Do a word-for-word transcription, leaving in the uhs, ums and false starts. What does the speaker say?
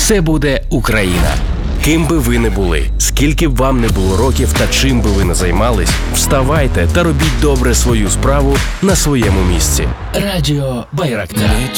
все буде Україна. Ким би ви не були, скільки б вам не було років та чим би ви не займались, вставайте та робіть добре свою справу на своєму місці. Радіо Байрактар.